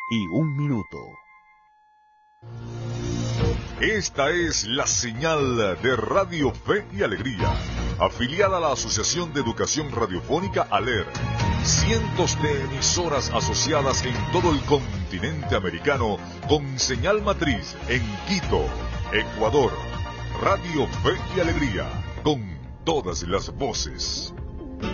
y 1 minuto. Esta es la señal de Radio Fe y Alegría, afiliada a la Asociación de Educación Radiofónica ALER. Cientos de emisoras asociadas en todo el continente americano con señal matriz en Quito, Ecuador. Radio Fe y Alegría, con todas las voces.